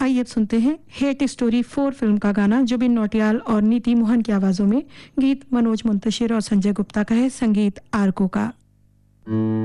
आइए अब सुनते हैं हेट स्टोरी 4 फिल्म का गाना जुबिन नौटियाल और नीति मोहन की आवाजों में। गीत मनोज मुंतशिर और संजय गुप्ता का है, संगीत आरको का।